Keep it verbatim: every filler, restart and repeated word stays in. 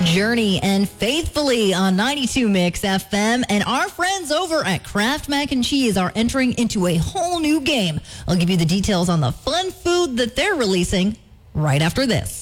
Journey and Faithfully on ninety-two Mix F M. And our friends over at Kraft Mac and Cheese are entering into a whole new game. I'll give you the details on the fun food that they're releasing right after this.